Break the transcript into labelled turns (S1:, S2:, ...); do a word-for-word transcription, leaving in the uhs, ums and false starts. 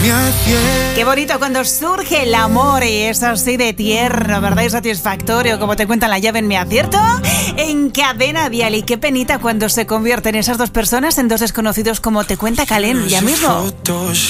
S1: Qué bonito cuando surge el amor y es así de tierno, ¿verdad? Y satisfactorio, como te cuentan La Llave en Mi Acierto, en Cadena Dial. Y qué penita cuando se convierten esas dos personas en dos desconocidos, como te cuenta Calén ya mismo.
S2: Fotos